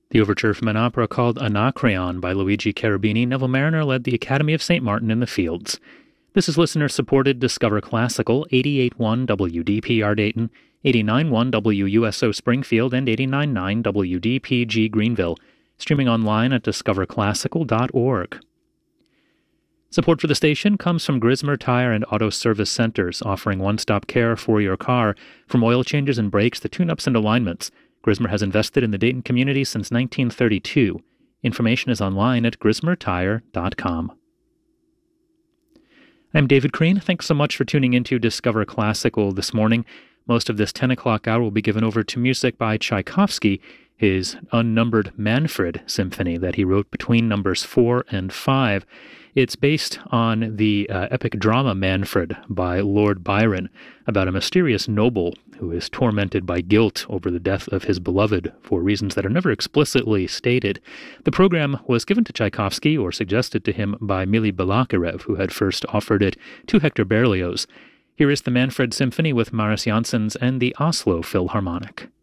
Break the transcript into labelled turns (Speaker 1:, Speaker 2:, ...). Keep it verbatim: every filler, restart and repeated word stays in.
Speaker 1: The overture from an opera called Anacreon by Luigi Cherubini, Neville Marriner led the Academy of Saint Martin in the Fields. This is listener-supported Discover Classical, eighty-eight point one W D P R Dayton, eighty-nine point one W U S O Springfield, and eighty-nine point nine W D P G Greenville, streaming online at discover classical dot org. Support for the station comes from Grismer Tire and Auto Service Centers, offering one-stop care for your car, from oil changes and brakes to tune-ups and alignments. Grismer has invested in the Dayton community since nineteen thirty-two. Information is online at grismer tire dot com. I'm David Crean. Thanks so much for tuning into Discover Classical this morning. Most of this ten o'clock hour will be given over to music by Tchaikovsky, his unnumbered Manfred symphony that he wrote between numbers four and five. It's based on the uh, epic drama Manfred by Lord Byron, about a mysterious noble who is tormented by guilt over the death of his beloved for reasons that are never explicitly stated. The program was given to Tchaikovsky, or suggested to him, by Mily Balakirev, who had first offered it to Hector Berlioz. Here is the Manfred Symphony with Maris Janssens and the Oslo Philharmonic.